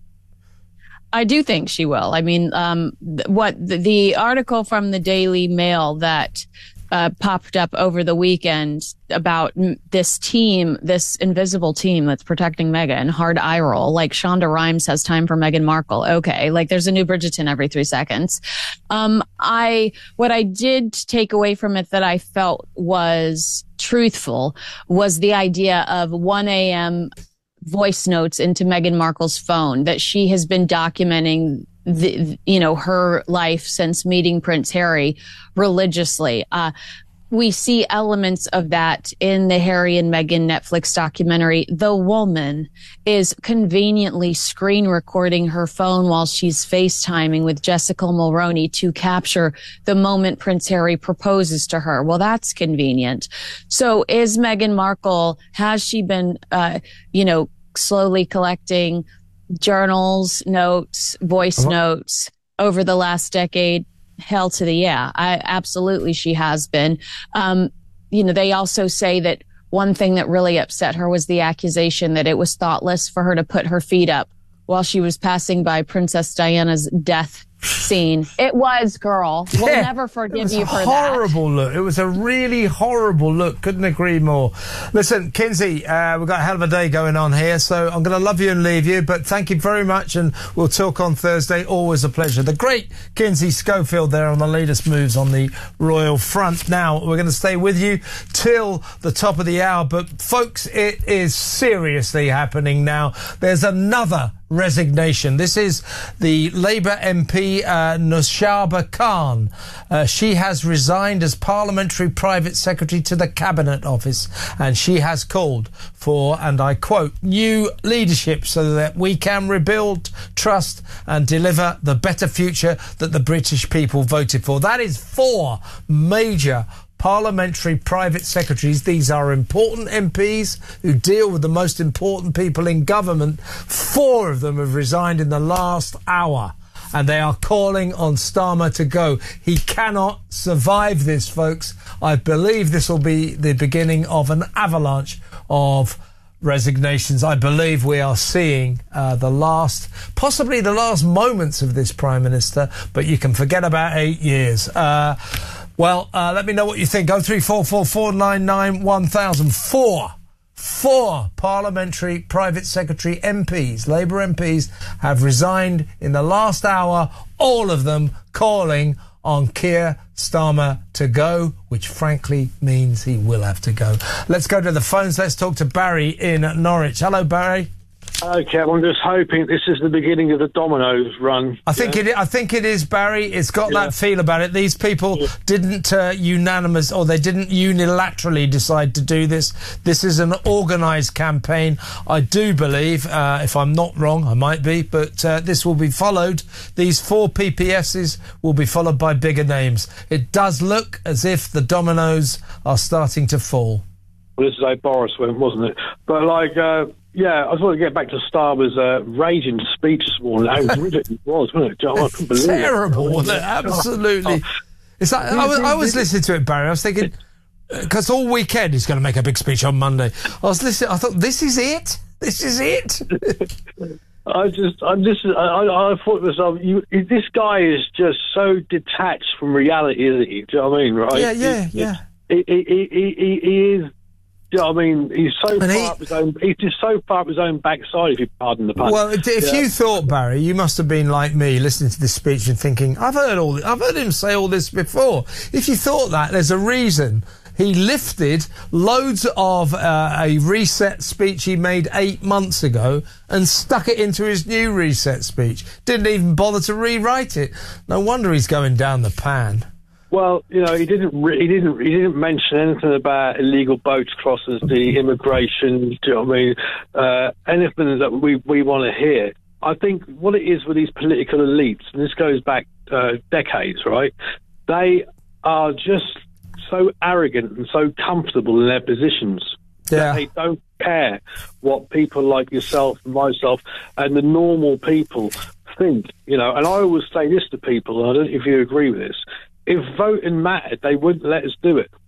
I do think she will. I mean, um, th- what the, the article from the Daily Mail that uh, popped up over the weekend about m- this team, this invisible team that's protecting Meghan, hard eye roll. Like Shonda Rhimes has time for Meghan Markle. Okay. Like there's a new Bridgerton every three seconds. Um, I, what I did take away from it that I felt was truthful was the idea of one a.m. voice notes into Meghan Markle's phone that she has been documenting the, you know, her life since meeting Prince Harry religiously. Uh, we see elements of that in the Harry and Meghan Netflix documentary. The woman is conveniently screen recording her phone while she's FaceTiming with Jessica Mulroney to capture the moment Prince Harry proposes to her. Well, that's convenient. So is Meghan Markle, has she been, uh, you know, slowly collecting journals, notes, voice uh-huh. notes over the last decade? Hell to the yeah. I absolutely she has been. Um, you know, they also say that one thing that really upset her was the accusation that it was thoughtless for her to put her feet up while she was passing by Princess Diana's death scene. It was, girl. We'll yeah, never forgive you for that. It was a horrible look. It was a really horrible look. Couldn't agree more. Listen, Kinsey, uh, we've got a hell of a day going on here, so I'm going to love you and leave you, but thank you very much, and we'll talk on Thursday. Always a pleasure. The great Kinsey Schofield there on the latest moves on the royal front. Now, we're going to stay with you till the top of the hour, but folks, it is seriously happening now. There's another resignation. This is the Labour M P uh, Nushaba Khan. Uh, she has resigned as Parliamentary Private Secretary to the Cabinet Office, and she has called for, and I quote, new leadership so that we can rebuild trust and deliver the better future that the British people voted for. That is four major Parliamentary Private Secretaries. These are important M Ps who deal with the most important people in government. Four of them have resigned in the last hour, and they are calling on Starmer to go. He cannot survive this, folks. I believe this will be the beginning of an avalanche of resignations. I believe we are seeing uh, the last, possibly the last moments of this Prime Minister, but you can forget about eight years. Uh, Well, uh, let me know what you think. oh three four four, four nine nine, one thousand. Four, four Parliamentary Private Secretary M Ps, Labour M Ps, have resigned in the last hour, all of them calling on Keir Starmer to go, which frankly means he will have to go. Let's go to the phones. Let's talk to Barry in Norwich. Hello, Barry. Okay, I'm just hoping this is the beginning of the Dominoes run. I think yeah? it. I think it is, Barry. It's got Yeah. that feel about it. These people Yeah. didn't uh, unanimous, or they didn't unilaterally decide to do this. This is an organised campaign. I do believe, uh, if I'm not wrong, I might be, but uh, this will be followed. These four P P Ss will be followed by bigger names. It does look as if the dominoes are starting to fall. Well, this is how Boris went, wasn't it? But like. Uh, Yeah, I just want to get back to Starmer's uh, raging speech this morning. How ridiculous it was, wasn't it? Joe, I couldn't believe Terrible, it. wasn't it? Absolutely. It's like, I, was, I was listening to it, Barry. I was thinking, because all weekend he's going to make a big speech on Monday. I was listening. I thought, this is it. This is it. I just, I'm just, I, I, I thought to myself, you, this guy is just so detached from reality, isn't he? Do you know what I mean? Right? Yeah, yeah, he, yeah. He, he, he, he, he is. Do you know what I mean? He's so And far he- up his own. He's just so far up his own backside, if you pardon the pun. Well, if Yeah. you thought, Barry, you must have been like me, listening to this speech and thinking, I've heard all, this, I've heard him say all this before. If you thought that, there's a reason. He lifted loads of uh, a reset speech he made eight months ago and stuck it into his new reset speech. Didn't even bother to rewrite it. No wonder he's going down the pan. Well, you know, he didn't. Re- he didn't. He didn't mention anything about illegal boats crossers, the immigration. Do you know what I mean? Uh, anything that we we want to hear. I think what it is with these political elites, and this goes back uh, decades, right? They are just so arrogant and so comfortable in their positions Yeah. that they don't care what people like yourself and myself and the normal people think. You know, and I always say this to people, and I don't know if you agree with this. If voting mattered, they wouldn't let us do it.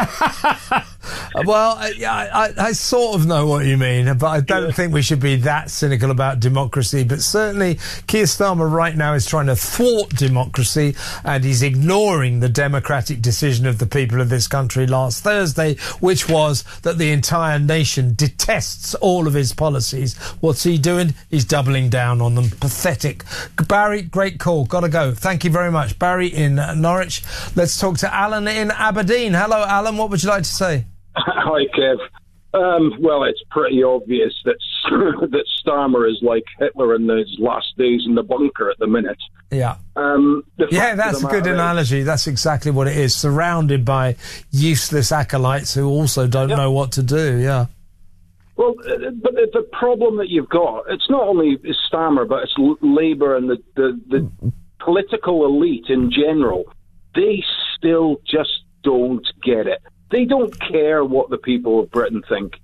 Well, I, I, I sort of know what you mean, but I don't yeah. think we should be that cynical about democracy. But certainly, Keir Starmer right now is trying to thwart democracy, and he's ignoring the democratic decision of the people of this country last Thursday, which was that the entire nation detests all of his policies. What's he doing? He's doubling down on them. Pathetic. Barry, great call. Gotta go. Thank you very much. Barry in Norwich. Let's talk to Alan in Aberdeen. Hello, Alan. What would you like to say? Hi, Kev. Um, well, it's pretty obvious that that Starmer is like Hitler in his last days in the bunker at the minute. Yeah. Um, yeah, that's a good analogy. Is, that's exactly what it is. Surrounded by useless acolytes who also don't yeah. know what to do. Yeah. Well, but the problem that you've got, it's not only Starmer, but it's Labour and the, the, the political elite in general. They still just don't get it. They don't care what the people of Britain think.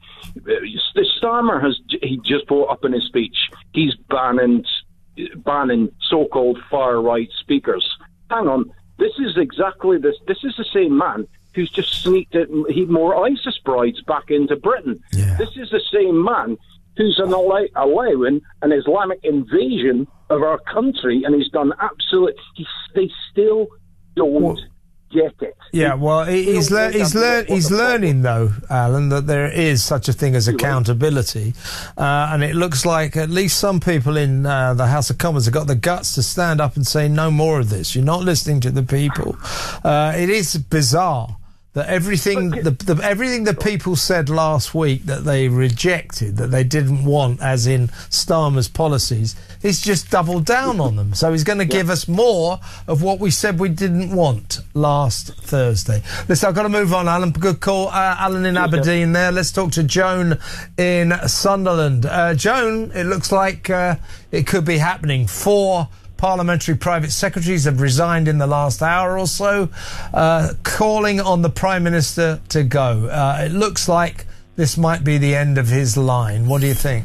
Starmer has, he just brought up in his speech, he's banning, banning so-called far-right speakers. Hang on, this is exactly this. This is the same man who's just sneaked it, he more ISIS brides back into Britain. Yeah. This is the same man who's an allow, allowing an Islamic invasion of our country, and he's done absolute. He's, they still don't. Well, get it. Yeah, well, he's lear- he's lear- he's learning though, Alan, that there is such a thing as accountability, uh, and it looks like at least some people in uh, the House of Commons have got the guts to stand up and say no more of this. You're not listening to the people. Uh, it is bizarre that everything the, the everything the people said last week that they rejected, that they didn't want, as in Starmer's policies, he's just doubled down on them. So he's going to yeah. give us more of what we said we didn't want last Thursday. Listen, I've got to move on, Alan. Good call. Uh, Alan in Aberdeen there. Let's talk to Joan in Sunderland. Uh, Joan, it looks like uh, it could be happening. Four parliamentary private secretaries have resigned in the last hour or so, uh, calling on the Prime Minister to go. Uh, it looks like this might be the end of his line. What do you think?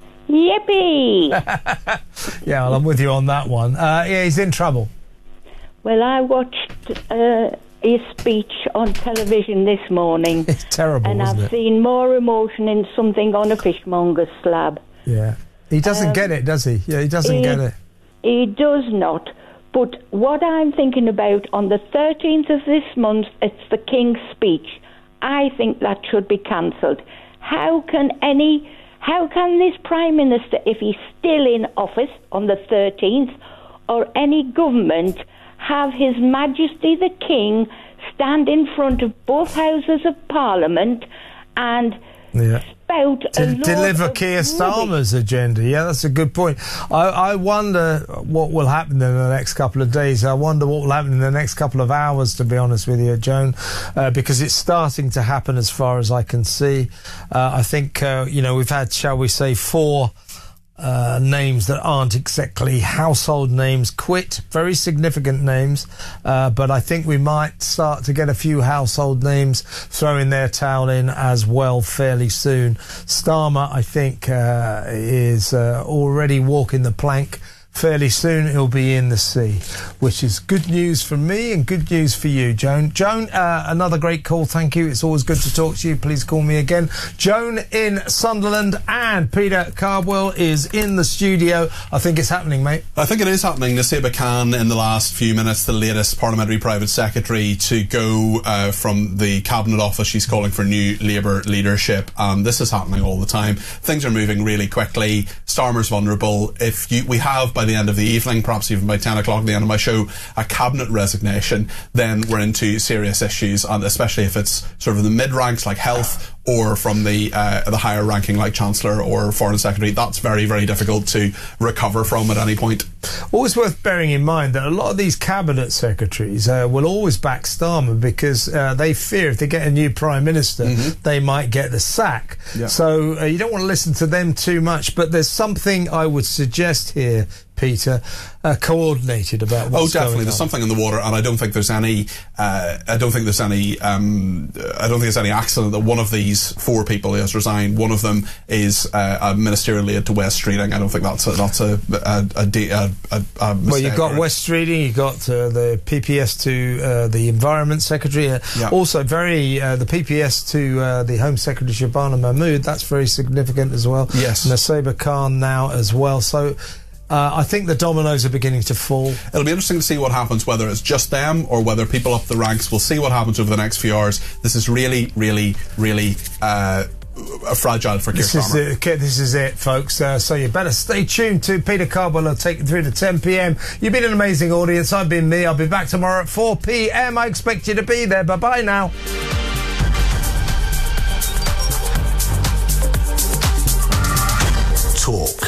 Yippee! Yeah, well, I'm with you on that one. Uh, yeah, he's in trouble. Well, I watched uh, his speech on television this morning. It's terrible, and isn't I've it? seen more emotion in something on a fishmonger's slab. Yeah. He doesn't um, get it, does he? Yeah, he doesn't he, get it. He does not. But what I'm thinking about, on the thirteenth of this month, it's the King's speech. I think that should be cancelled. How can any... How can this Prime Minister, if he's still in office on the thirteenth, or any government, have His Majesty the King stand in front of both Houses of Parliament and yeah. about to a load deliver of Keir rubbish. Starmer's agenda. Yeah, that's a good point. I, I wonder what will happen in the next couple of days. I wonder what will happen in the next couple of hours, to be honest with you, Joan, uh, because it's starting to happen as far as I can see. Uh, I think, uh, you know, we've had, shall we say, four Uh, names that aren't exactly household names quit, very significant names, uh, but I think we might start to get a few household names throwing their towel in as well fairly soon. Starmer, I think, uh, is uh, already walking the plank. Fairly soon he'll be in the sea, which is good news for me and good news for you, Joan. Joan, uh, another great call, thank you. It's always good to talk to you. Please call me again. Joan in Sunderland, and Peter Cardwell is in the studio. I think it's happening, mate. I think it is happening. Nasiba Khan, in the last few minutes, the latest Parliamentary Private Secretary to go uh, from the Cabinet Office. She's calling for new Labour leadership. Um, this is happening all the time. Things are moving really quickly. Starmer's vulnerable. If you, we have, by the end of the evening, perhaps even by ten o'clock at the end of my show, a cabinet resignation, then we're into serious issues, and especially if it's sort of the mid-ranks like health, or from the uh, the higher ranking like Chancellor or Foreign Secretary. That's very, very difficult to recover from at any point. Always worth bearing in mind that a lot of these cabinet secretaries uh, will always back Starmer, because uh, they fear if they get a new Prime Minister, mm-hmm. they might get the sack. Yeah. So uh, you don't want to listen to them too much, but there's something I would suggest here, Peter, uh, coordinated about what's Oh, definitely. going There's on. something in the water, and I don't think there's any. Uh, I don't think there's any. Um, I don't think there's any accident that one of these four people has resigned. One of them is uh, a ministerial aide to West Streeting. I don't think that's a, that's a a, a, a, a, a Well, you've got West Streeting, you've got uh, the P P S to uh, the Environment Secretary. Uh, yeah. Also, very uh, the P P S to uh, the Home Secretary Shabana Mahmood. That's very significant as well. Yes. Nasiba Khan now as well. So. Uh, I think the dominoes are beginning to fall. It'll be interesting to see what happens, whether it's just them or whether people up the ranks. We'll see what happens over the next few hours. This is really, really, really uh, fragile for Keir This is Starmer. it, this is it, folks. Uh, so you better stay tuned to Peter Cardwell. I'll take you through to ten p m. You've been an amazing audience. I've been me. I'll be back tomorrow at four p m. I expect you to be there. Bye-bye now. Talk.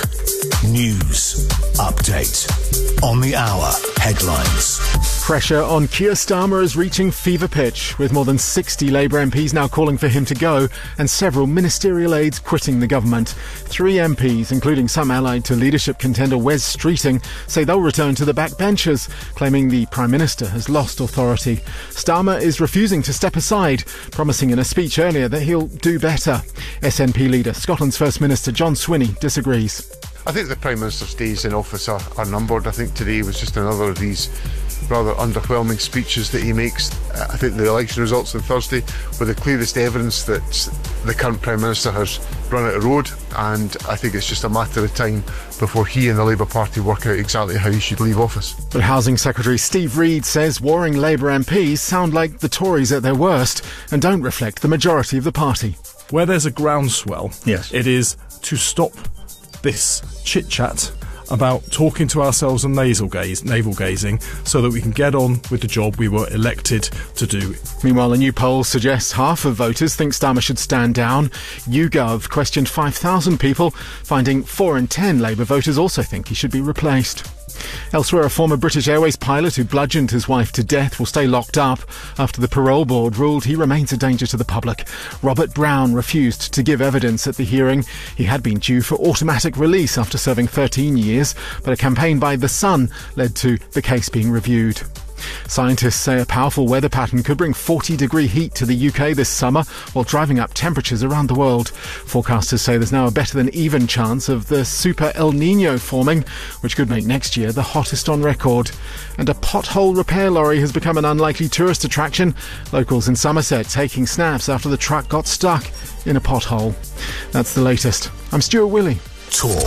News. Update. On the hour. Headlines. Pressure on Keir Starmer is reaching fever pitch, with more than sixty Labour M Ps now calling for him to go and several ministerial aides quitting the government. Three M Ps, including some allied to leadership contender Wes Streeting, say they'll return to the backbenchers, claiming the Prime Minister has lost authority. Starmer is refusing to step aside, promising in a speech earlier that he'll do better. S N P leader, Scotland's First Minister John Swinney, disagrees. I think the Prime Minister's days in office are, are numbered. I think today was just another of these rather underwhelming speeches that he makes. I think the election results on Thursday were the clearest evidence that the current Prime Minister has run out of road, and I think it's just a matter of time before he and the Labour Party work out exactly how he should leave office. But Housing Secretary Steve Reid says warring Labour M Ps sound like the Tories at their worst and don't reflect the majority of the party. Where there's a groundswell, yes, it is to stop this chit-chat about talking to ourselves and nasal gaze, navel gazing, so that we can get on with the job we were elected to do. Meanwhile, a new poll suggests half of voters think Starmer should stand down. YouGov questioned five thousand people, finding four in ten Labour voters also think he should be replaced. Elsewhere, a former British Airways pilot who bludgeoned his wife to death will stay locked up after the parole board ruled he remains a danger to the public. Robert Brown refused to give evidence at the hearing. He had been due for automatic release after serving thirteen years, but a campaign by The Sun led to the case being reviewed. Scientists say a powerful weather pattern could bring forty degree heat to the U K this summer while driving up temperatures around the world. Forecasters say there's now a better than even chance of the Super El Nino forming, which could make next year the hottest on record. And a pothole repair lorry has become an unlikely tourist attraction. Locals in Somerset taking snaps after the truck got stuck in a pothole. That's the latest. I'm Stuart Willey. Talk.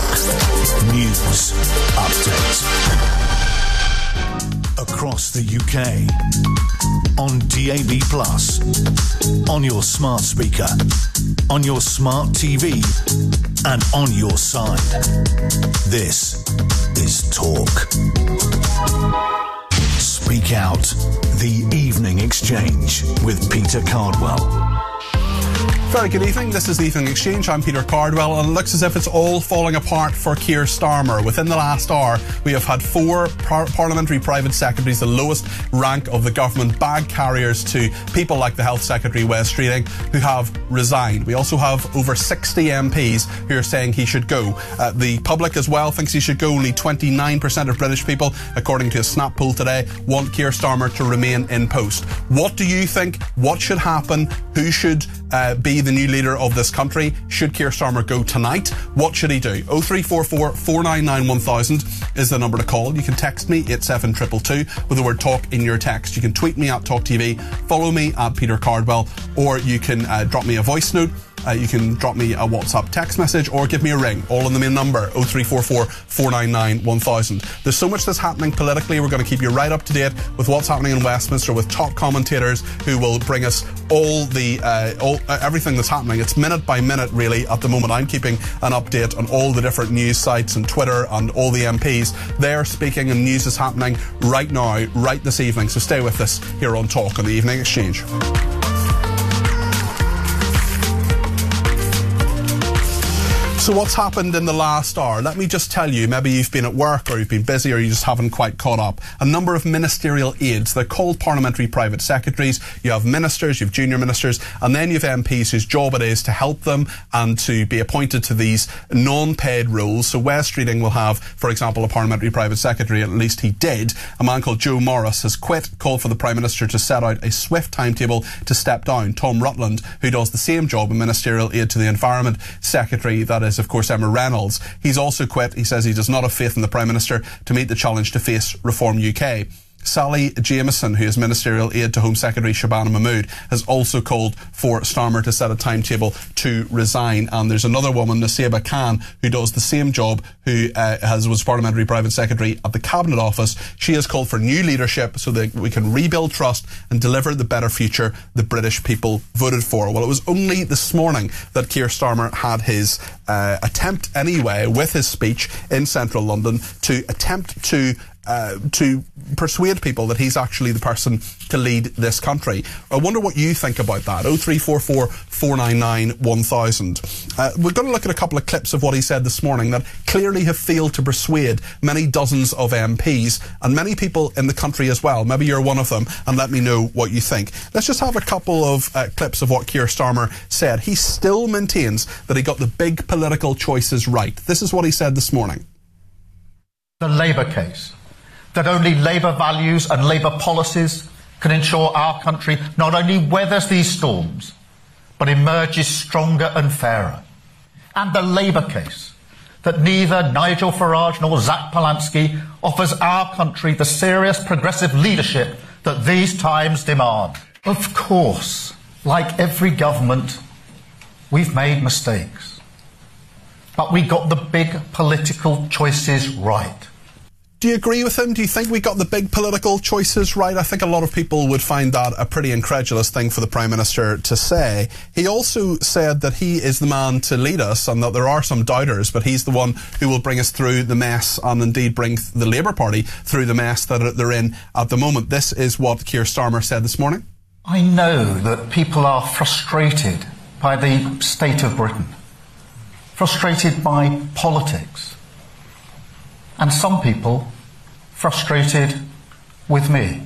News. Update. Across the U K, on D A B plus, on your smart speaker, on your smart T V, and on your side. This is Talk. Speak Out, the Evening Exchange with Peter Cardwell. Very good evening. This is the Evening Exchange. I'm Peter Cardwell, and it looks as if it's all falling apart for Keir Starmer. Within the last hour, we have had four par- parliamentary private secretaries, the lowest rank of the government, bag carriers to people like the Health Secretary, Wes Streeting, who have resigned. We also have over sixty M Ps who are saying he should go. Uh, the public as well thinks he should go. Only twenty-nine percent of British people, according to a Snap poll today, want Keir Starmer to remain in post. What do you think? What should happen? Who should uh, be the new leader of this country? Should Keir Starmer go tonight? What should he do? oh three four four, four nine nine, one thousand is the number to call. You can text me eight seven two two two with the word talk in your text. You can tweet me at Talk T V, follow me at Peter Cardwell, or you can uh, drop me a voice note. Uh, you can drop me a WhatsApp text message or give me a ring, all on the main number, oh three four four, four nine nine, one thousand. There's so much that's happening politically. We're going to keep you right up to date with what's happening in Westminster with top commentators who will bring us all the uh, all, uh, everything that's happening. It's minute by minute, really, at the moment. I'm keeping an update on all the different news sites and Twitter and all the M Ps. They're speaking and news is happening right now, right this evening. So stay with us here on Talk on the Evening Exchange. So what's happened in the last hour? Let me just tell you, maybe you've been at work or you've been busy or you just haven't quite caught up. A number of ministerial aides, they're called parliamentary private secretaries. You have ministers, you have junior ministers, and then you have M Ps whose job it is to help them and to be appointed to these non-paid roles. So Wes Streeting will have, for example, a parliamentary private secretary, at least he did. A man called Joe Morris has quit, called for the Prime Minister to set out a swift timetable to step down. Tom Rutland, who does the same job, a ministerial aide to the Environment Secretary, that is, of course, Emma Reynolds. He's also quit. He says he does not have faith in the Prime Minister to meet the challenge to face Reform U K. Sally Jameson, who is ministerial aide to Home Secretary Shabana Mahmood, has also called for Starmer to set a timetable to resign. And there's another woman, Nasiba Khan, who does the same job, who uh, has was parliamentary private secretary at the Cabinet Office. She has called for new leadership so that we can rebuild trust and deliver the better future the British people voted for. Well, it was only this morning that Keir Starmer had his uh, attempt anyway with his speech in central London to attempt to Uh, to persuade people that he's actually the person to lead this country. I wonder what you think about that. oh three four four, four nine nine, one thousand. Uh, we're going to look at a couple of clips of what he said this morning that clearly have failed to persuade many dozens of M Ps and many people in the country as well. Maybe you're one of them, and let me know what you think. Let's just have a couple of uh, clips of what Keir Starmer said. He still maintains that he got the big political choices right. This is what he said this morning. The Labour case. That only Labour values and Labour policies can ensure our country not only weathers these storms, but emerges stronger and fairer. And the Labour case, that neither Nigel Farage nor Zach Polansky offers our country the serious progressive leadership that these times demand. Of course, like every government, we've made mistakes. But we got the big political choices right. Do you agree with him? Do you think we got the big political choices right? I think a lot of people would find that a pretty incredulous thing for the Prime Minister to say. He also said that he is the man to lead us and that there are some doubters, but he's the one who will bring us through the mess and indeed bring the Labour Party through the mess that they're in at the moment. This is what Keir Starmer said this morning. I know that people are frustrated by the state of Britain, frustrated by politics. And some people frustrated with me.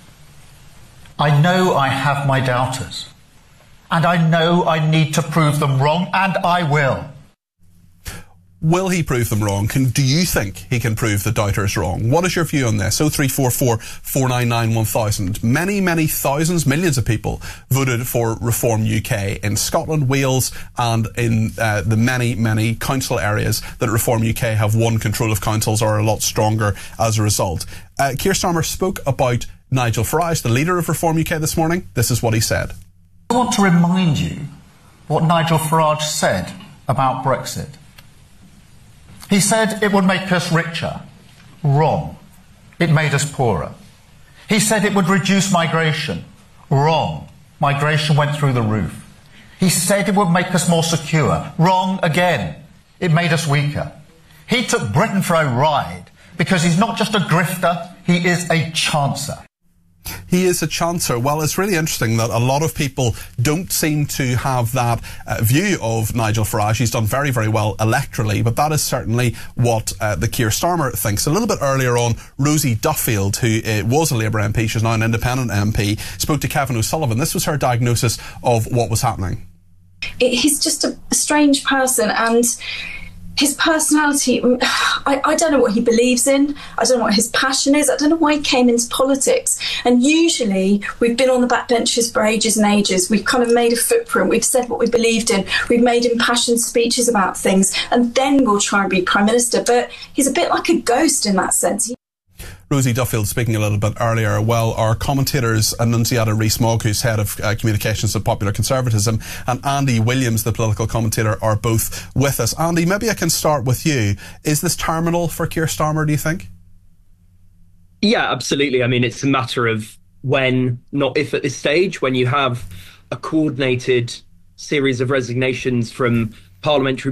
I know I have my doubters, and I know I need to prove them wrong, and I will. Will he prove them wrong? Can, do you think he can prove the doubters wrong? What is your view on this? oh three four four, four nine nine, one thousand. Many, many thousands, millions of people voted for Reform U K in Scotland, Wales, and in uh, the many, many council areas that Reform U K have won control of councils or are a lot stronger as a result. Uh, Keir Starmer spoke about Nigel Farage, the leader of Reform U K, this morning. This is what he said. I want to remind you what Nigel Farage said about Brexit. He said it would make us richer. Wrong. It made us poorer. He said it would reduce migration. Wrong. Migration went through the roof. He said it would make us more secure. Wrong again. It made us weaker. He took Britain for a ride because he's not just a grifter, he is a chancer. He is a chancer. Well, it's really interesting that a lot of people don't seem to have that uh, view of Nigel Farage. He's done very, very well electorally, but that is certainly what uh, the Keir Starmer thinks. A little bit earlier on, Rosie Duffield, who uh, was a Labour M P, she's now an independent M P, spoke to Kevin O'Sullivan. This was her diagnosis of what was happening. It, he's just a, a strange person, and his personality, I, I don't know what he believes in. I don't know what his passion is. I don't know why he came into politics. And usually we've been on the backbenches for ages and ages. We've kind of made a footprint. We've said what we believed in. We've made impassioned speeches about things. And then we'll try and be Prime Minister. But he's a bit like a ghost in that sense. He Rosie Duffield speaking a little bit earlier. Well, our commentators, Annunziata Rees-Mogg, who's head of uh, communications at Popular Conservatism, and Andy Williams, the political commentator, are both with us. Andy, maybe I can start with you. Is this terminal for Keir Starmer, do you think? Yeah, absolutely. I mean, it's a matter of when, not if at this stage, when you have a coordinated series of resignations from parliamentary